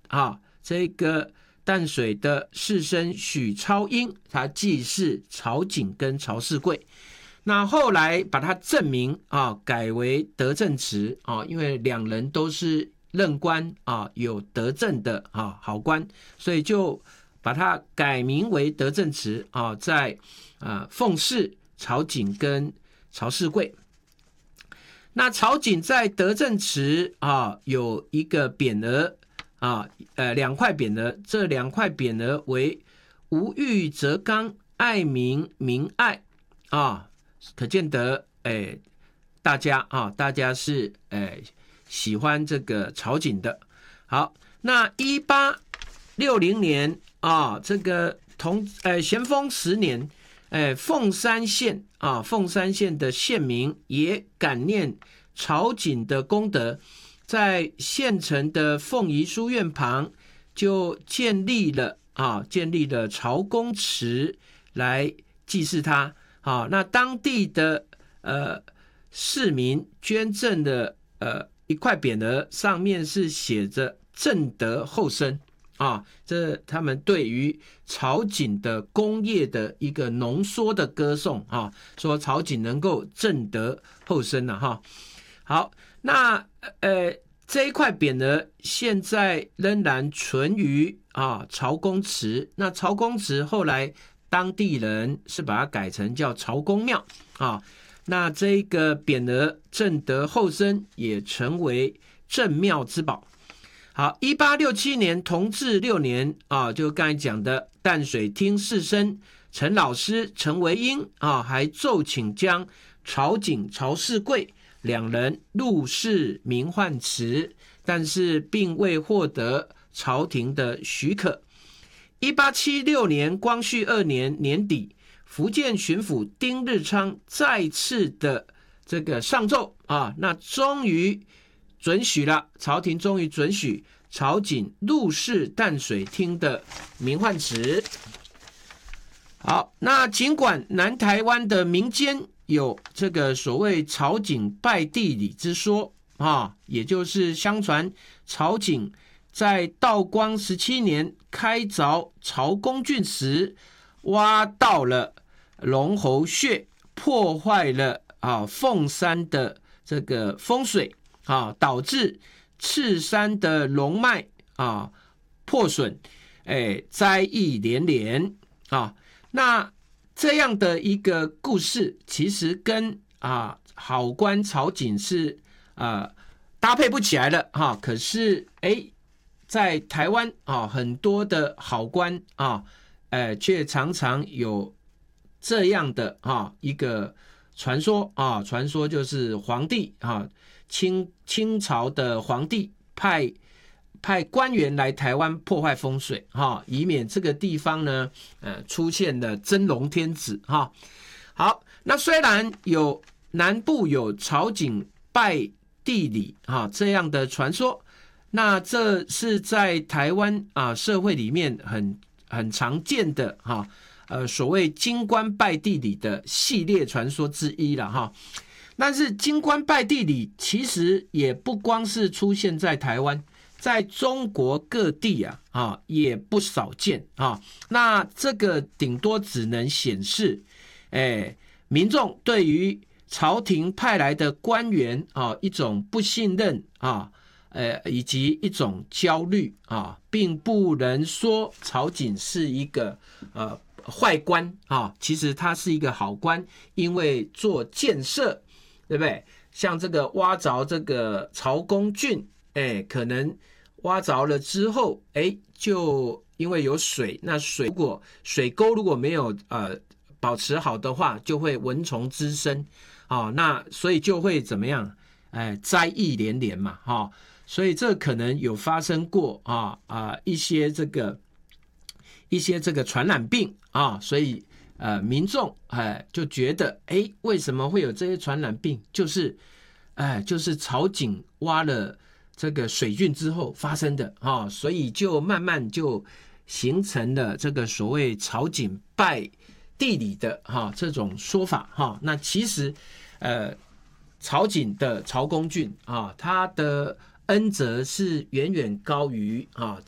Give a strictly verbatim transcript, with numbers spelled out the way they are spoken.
啊，这个淡水的士绅许超英，他继世曹景跟曹世贵。那后来把他正名啊改为德正祠啊，因为两人都是任官啊有德政的啊好官，所以就把它改名为德正祠啊，在啊奉祀曹景跟曹世贵。那曹景在德正祠啊有一个匾额啊，呃两块匾额，这两块匾额为无欲则刚，爱民民爱啊。可见得，哎，大家啊，大家是哎喜欢这个曹景的。好，那一八六零年啊，这个同呃咸丰十年，哎，凤山县啊，凤山县的县民也感念曹景的功德，在县城的凤仪书院旁就建立了啊，建立了曹公祠来祭祀他。好，那当地的呃市民捐赠的呃一块匾额，上面是写着“正德后生”啊，这他们对于曹景的功业的一个浓缩的歌颂啊，说曹景能够正德后生了、啊、哈。好，那呃这一块匾额现在仍然存于啊曹公祠，那曹公祠后来当地人是把它改成叫曹公庙啊，那这个匾额正德后生也成为镇庙之宝。好，一八六七年同治六年啊，就刚才讲的淡水厅士绅陈老师陈维英啊，还奏请将曹景、曹世贵两人入仕名宦祠，但是并未获得朝廷的许可。一八七六年光绪二年年底，福建巡抚丁日昌再次的这个上奏啊，那终于准许了，朝廷终于准许曹景入仕淡水厅的名宦祠。好，那尽管南台湾的民间有这个所谓曹景拜地里之说啊，也就是相传曹景在道光十七年开凿曹公圳时，挖到了龙喉穴，破坏了啊凤山的这个风水啊，导致赤山的龙脉啊破损，哎，灾异连连啊。那这样的一个故事，其实跟啊好官曹景是啊搭配不起来的哈、啊。可是哎。在台湾啊，很多的好官啊，呃，却常常有这样的啊一个传说啊，传说就是皇帝啊，清清朝的皇帝派派官员来台湾破坏风水哈，以免这个地方呢，呃，出现了真龙天子哈。好，那虽然有南部有曹景拜地里哈这样的传说。那这是在台湾啊社会里面很很常见的哈，呃所谓金官拜地里的系列传说之一了哈。但是金官拜地里其实也不光是出现在台湾，在中国各地啊啊也不少见啊。那这个顶多只能显示，哎，民众对于朝廷派来的官员啊一种不信任啊。呃，以及一种焦虑啊，并不能说曹景是一个呃坏官啊，其实他是一个好官，因为做建设，对不对？像这个挖凿这个曹公圳，哎，可能挖凿了之后，哎，就因为有水，那水如果水沟如果没有呃保持好的话，就会蚊虫滋生啊，那所以就会怎么样？哎，灾异连连嘛，哈、哦。所以这可能有发生过啊啊一些这个一些这个传染病啊，所以呃民众哎就觉得哎为什么会有这些传染病？就是哎就是曹景挖了这个水圳之后发生的啊，所以就慢慢就形成了这个所谓曹景拜地里的哈、啊、这种说法哈、啊。那其实呃曹景的曹公圳啊，他的恩泽是远远高于啊